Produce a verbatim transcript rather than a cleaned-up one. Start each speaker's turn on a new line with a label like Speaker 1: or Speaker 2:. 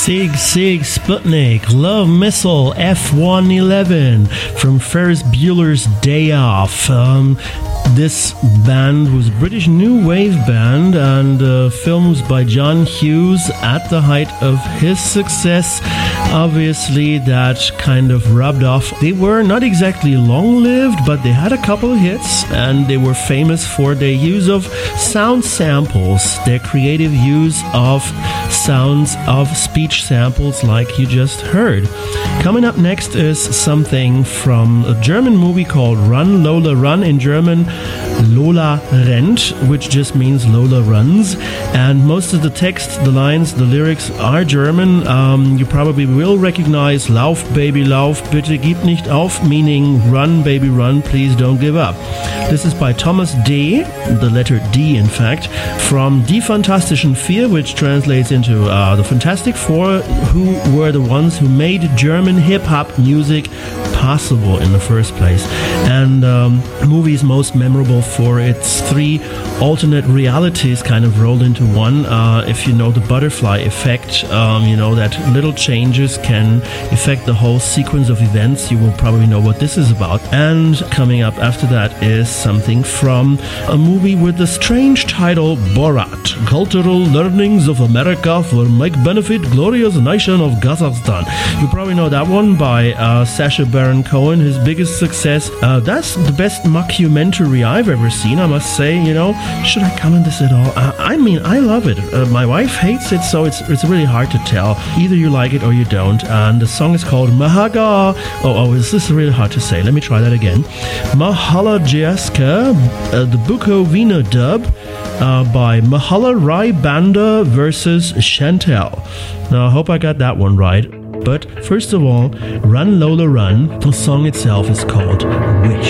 Speaker 1: Sig Sig Sputnik, Love Missile, F one eleven from Ferris Bueller's Day Off. Um, this band was a British new wave band, and uh, films by John Hughes at the height of his success. Obviously, that kind of rubbed off. They were not exactly long-lived, but they had a couple of hits, and they were famous for their use of sound samples, their creative use of sounds of speech samples like you just heard. Coming up next is something from a German movie called Run, Lola, Run, in German Lola rennt, which just means Lola runs, and most of the text, the lines, the lyrics are German. Um, you probably will recognize Lauf, Baby, Lauf, bitte gib nicht auf, meaning run, baby, run, please don't give up. This is by Thomas D., the letter D in fact, from Die Fantastischen Vier, which translates into uh, the Fantastic Four, who were the ones who made German hip-hop music possible in the first place. And um, the movie is most memorable for its three alternate realities kind of rolled into one. Uh, if you know the butterfly effect, um, you know that little changes can affect the whole sequence of events. You will probably know what this is about. And coming up after that is something from a movie with the strange title Borat, Cultural Learnings of America for Make Benefit Glorious Nation of Kazakhstan. You probably know that one by uh, Sacha Baron Cohen, his biggest success. Uh, that's the best mockumentary I've ever seen, I must say. You know, should I comment this at all? Uh, I mean, I love it. Uh, my wife hates it, so it's it's really hard to tell. Either you like it or you don't. And the song is called Mahaga. Oh, oh, is this really hard to say? Let me try that again. Mahala Jieska, uh, the Bukovina dub uh, by Mahala Rai Banda versus Chantel. Now, I hope I got that one right. But first of all, Run Lola Run, the song itself is called Wish.